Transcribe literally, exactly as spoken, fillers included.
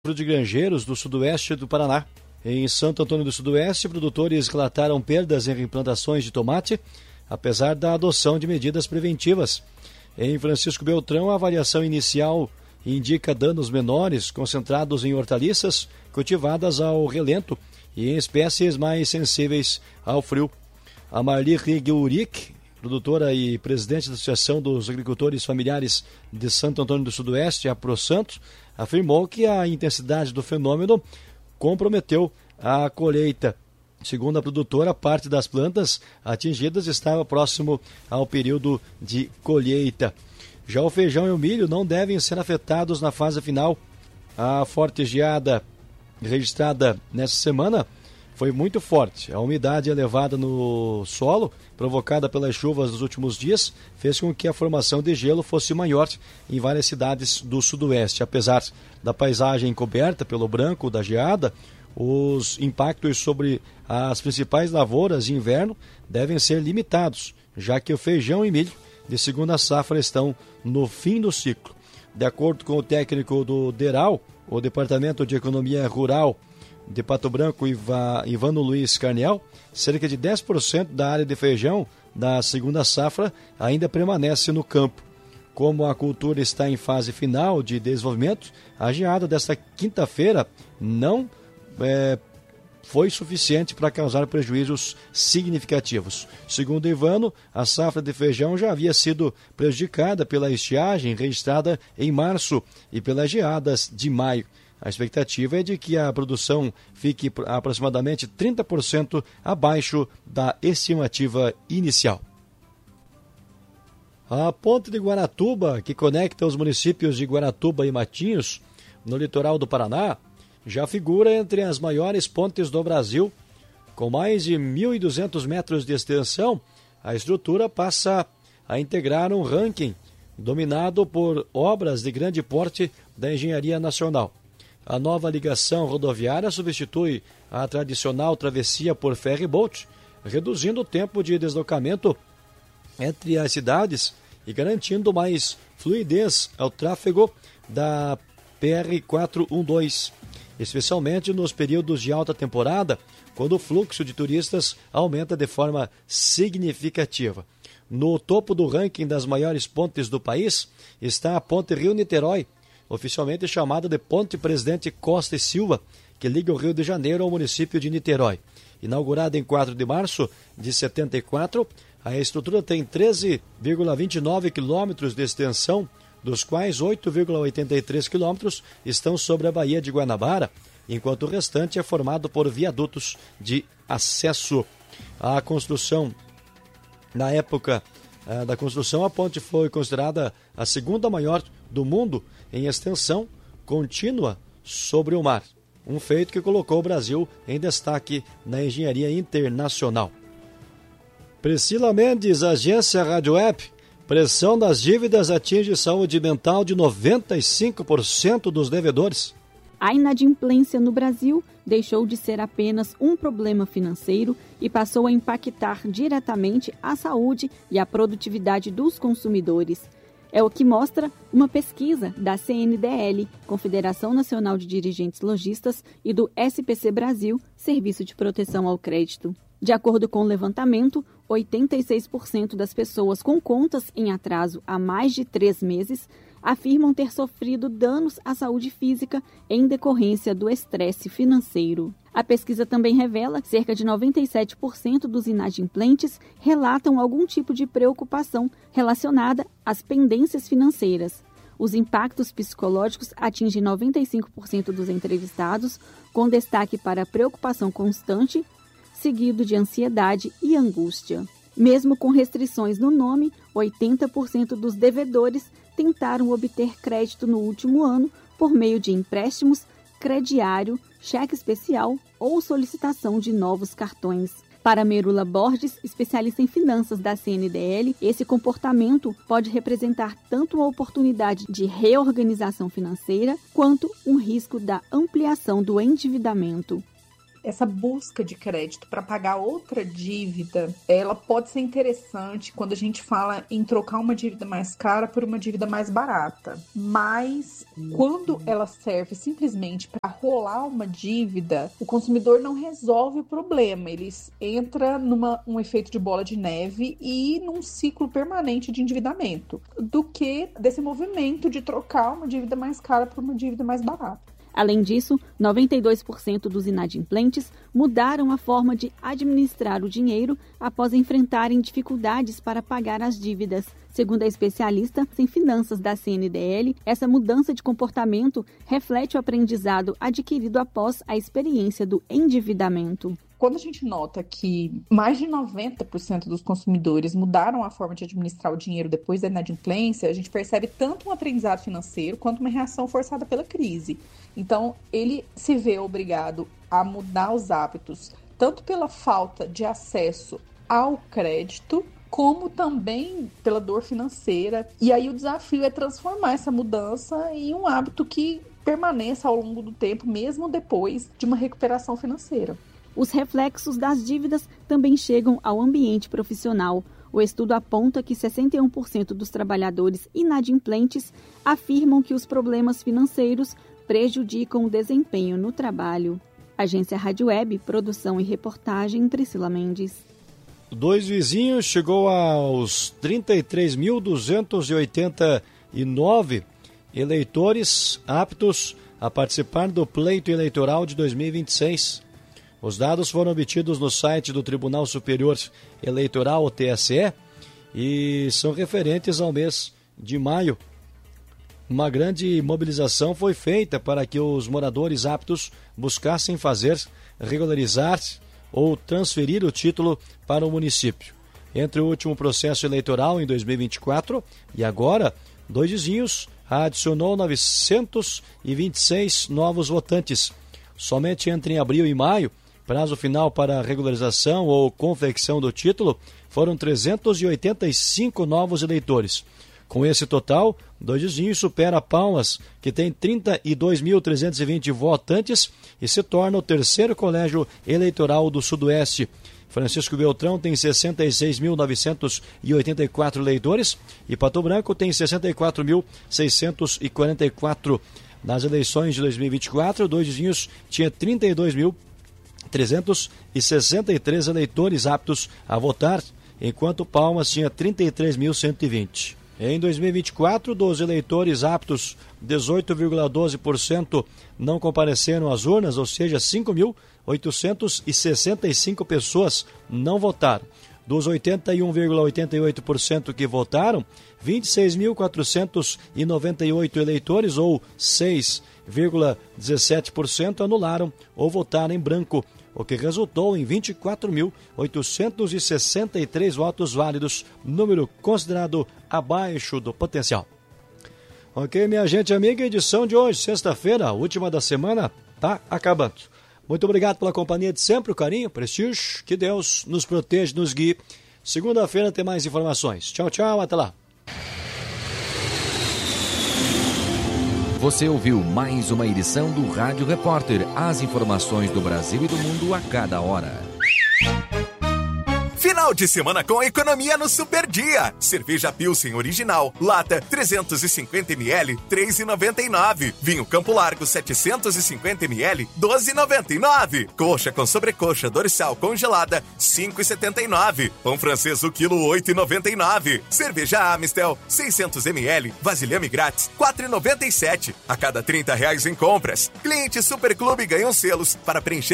de granjeiros do sudoeste do Paraná. Em Santo Antônio do Sudoeste, produtores relataram perdas em implantações de tomate, apesar da adoção de medidas preventivas. Em Francisco Beltrão, a avaliação inicial indica danos menores concentrados em hortaliças cultivadas ao relento e em espécies mais sensíveis ao frio. A Marli Riguric, produtora e presidente da Associação dos Agricultores Familiares de Santo Antônio do Sudoeste, a ProSanto, afirmou que a intensidade do fenômeno comprometeu a colheita. Segundo a produtora, parte das plantas atingidas estava próximo ao período de colheita. Já o feijão e o milho não devem ser afetados na fase final. A forte geada registrada nesta semana foi muito forte. A umidade elevada no solo, provocada pelas chuvas dos últimos dias, fez com que a formação de gelo fosse maior em várias cidades do sudoeste. Apesar da paisagem coberta pelo branco da geada, os impactos sobre as principais lavouras de inverno devem ser limitados, já que o feijão e milho de segunda safra estão no fim do ciclo. De acordo com o técnico do DERAL, o Departamento de Economia Rural de Pato Branco, Iva, Ivano Luiz Carniel, cerca de dez por cento da área de feijão da segunda safra ainda permanece no campo. Como a cultura está em fase final de desenvolvimento, a geada desta quinta-feira não é, foi suficiente para causar prejuízos significativos. Segundo Ivano, a safra de feijão já havia sido prejudicada pela estiagem registrada em março e pelas geadas de maio. A expectativa é de que a produção fique aproximadamente trinta por cento abaixo da estimativa inicial. A ponte de Guaratuba, que conecta os municípios de Guaratuba e Matinhos, no litoral do Paraná, já figura entre as maiores pontes do Brasil. Com mais de mil e duzentos metros de extensão, a estrutura passa a integrar um ranking dominado por obras de grande porte da engenharia nacional. A nova ligação rodoviária substitui a tradicional travessia por ferry-boat, reduzindo o tempo de deslocamento entre as cidades e garantindo mais fluidez ao tráfego da P R quatrocentos e doze, especialmente nos períodos de alta temporada, quando o fluxo de turistas aumenta de forma significativa. No topo do ranking das maiores pontes do país está a Ponte Rio-Niterói, oficialmente chamada de Ponte Presidente Costa e Silva, que liga o Rio de Janeiro ao município de Niterói. Inaugurada em quatro de março de setenta e quatro, a estrutura tem treze vírgula vinte e nove quilômetros de extensão, dos quais oito vírgula oitenta e três quilômetros estão sobre a Baía de Guanabara, enquanto o restante é formado por viadutos de acesso. A construção, na época uh, da construção, a ponte foi considerada a segunda maior do mundo em extensão contínua sobre o mar, um feito que colocou o Brasil em destaque na engenharia internacional. Priscila Mendes, agência Rádio Web. Pressão das dívidas atinge saúde mental de noventa e cinco por cento dos devedores. A inadimplência no Brasil deixou de ser apenas um problema financeiro e passou a impactar diretamente a saúde e a produtividade dos consumidores. É o que mostra uma pesquisa da C N D L, Confederação Nacional de Dirigentes Lojistas, e do S P C Brasil, Serviço de Proteção ao Crédito. De acordo com o levantamento, oitenta e seis por cento das pessoas com contas em atraso há mais de três meses afirmam ter sofrido danos à saúde física em decorrência do estresse financeiro. A pesquisa também revela que cerca de noventa e sete por cento dos inadimplentes relatam algum tipo de preocupação relacionada às pendências financeiras. Os impactos psicológicos atingem noventa e cinco por cento dos entrevistados, com destaque para a preocupação constante, seguido de ansiedade e angústia. Mesmo com restrições no nome, oitenta por cento dos devedores tentaram obter crédito no último ano por meio de empréstimos, crediário, cheque especial ou solicitação de novos cartões. Para Merula Borges, especialista em finanças da C N D L, esse comportamento pode representar tanto uma oportunidade de reorganização financeira quanto um risco da ampliação do endividamento. essa busca de crédito para pagar outra dívida, ela pode ser interessante quando a gente fala em trocar uma dívida mais cara por uma dívida mais barata. Mas quando ela serve simplesmente para rolar uma dívida, o consumidor não resolve o problema. Ele entra numa um efeito de bola de neve e num ciclo permanente de endividamento, do que desse movimento de trocar uma dívida mais cara por uma dívida mais barata. Além disso, noventa e dois por cento dos inadimplentes mudaram a forma de administrar o dinheiro após enfrentarem dificuldades para pagar as dívidas. Segundo a especialista em finanças da C N D L, essa mudança de comportamento reflete o aprendizado adquirido após a experiência do endividamento. Quando a gente nota que mais de noventa por cento dos consumidores mudaram a forma de administrar o dinheiro depois da inadimplência, a gente percebe tanto um aprendizado financeiro quanto uma reação forçada pela crise. Então, ele se vê obrigado a mudar os hábitos, tanto pela falta de acesso ao crédito, como também pela dor financeira. E aí o desafio é transformar essa mudança em um hábito que permaneça ao longo do tempo, mesmo depois de uma recuperação financeira. Os reflexos das dívidas também chegam ao ambiente profissional. O estudo aponta que sessenta e um por cento dos trabalhadores inadimplentes afirmam que os problemas financeiros prejudicam o desempenho no trabalho. Agência Rádio Web, produção e reportagem, Priscila Mendes. Dois vizinhos chegou aos trinta e três mil duzentos e oitenta e nove eleitores aptos a participar do pleito eleitoral de dois mil e vinte e seis. Os dados foram obtidos no site do Tribunal Superior Eleitoral, o T S E, e são referentes ao mês de maio. Uma grande mobilização foi feita para que os moradores aptos buscassem fazer, regularizar ou transferir o título para o município. Entre o último processo eleitoral em dois mil e vinte e quatro e agora, Dois Vizinhos adicionou novecentos e vinte e seis novos votantes. Somente entre abril e maio, prazo final para a regularização ou confecção do título, foram trezentos e oitenta e cinco novos eleitores. Com esse total, Dois Vizinhos supera Palmas, que tem trinta e dois mil trezentos e vinte votantes e se torna o terceiro colégio eleitoral do Sudoeste. Francisco Beltrão tem sessenta e seis mil novecentos e oitenta e quatro eleitores e Pato Branco tem sessenta e quatro mil seiscentos e quarenta e quatro. Nas eleições de dois mil e vinte e quatro, Dois Vizinhos tinha trinta e dois mil trezentos e sessenta e três eleitores aptos a votar, enquanto Palmas tinha trinta e três mil cento e vinte. Em dois mil e vinte e quatro, dos eleitores aptos, dezoito vírgula doze por cento não compareceram às urnas, ou seja, cinco mil oitocentos e sessenta e cinco pessoas não votaram. Dos oitenta e um vírgula oitenta e oito por cento que votaram, vinte e seis mil quatrocentos e noventa e oito eleitores, ou seis vírgula dezessete por cento, anularam ou votaram em branco, o que resultou em vinte e quatro mil oitocentos e sessenta e três votos válidos, número considerado abaixo do potencial. Ok, minha gente amiga, a edição de hoje, sexta-feira, a última da semana, tá acabando. Muito obrigado pela companhia de sempre, o carinho, o prestígio, que Deus nos proteja, nos guie. Segunda-feira tem mais informações. Tchau, tchau, até lá. Você ouviu mais uma edição do Rádio Repórter, as informações do Brasil e do mundo a cada hora. Final de semana com economia no Super Dia. Cerveja Pilsen original, lata trezentos e cinquenta mililitros, três reais e noventa e nove centavos. Vinho Campo Largo setecentos e cinquenta mililitros, doze reais e noventa e nove centavos. Coxa com sobrecoxa dorsal congelada, cinco reais e setenta e nove centavos. Pão francês o quilo, oito reais e noventa e nove centavos. Cerveja Amistel seiscentos mililitros, vasilhame grátis, quatro reais e noventa e sete centavos. A cada trinta reais em compras, cliente Super Clube ganham selos para preencher